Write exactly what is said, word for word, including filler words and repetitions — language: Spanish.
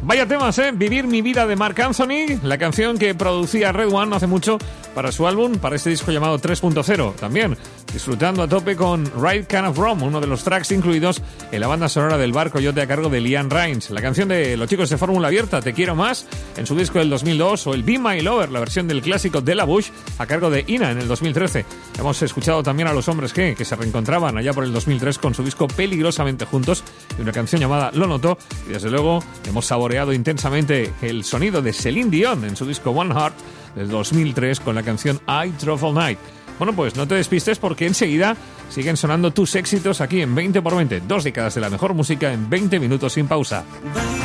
Vaya temas, ¿eh? Vivir mi vida de Marc Anthony, la canción que producía Red One no hace mucho para su álbum, para este disco llamado tres punto cero. También disfrutando a tope con Right Kind of Wrong, uno de los tracks incluidos en la banda sonora del Bar Coyote a cargo de Liam Rains. La canción de los chicos de Fórmula Abierta, Te Quiero Más, en su disco del dos mil dos, o el Be My Lover, la versión del clásico de La Bush a cargo de Ina en el dos mil trece. Hemos escuchado también a los Hombres G, que se reencontraban allá por el dos mil tres con su disco Peligrosamente Juntos y una canción llamada Lo Noto. Y desde luego hemos saboreado intensamente el sonido de Celine Dion en su disco One Heart del dos mil tres con la canción I Drove All Night. Bueno, pues no te despistes porque enseguida siguen sonando tus éxitos aquí en veinte por veinte, dos décadas de la mejor música en veinte minutos sin pausa.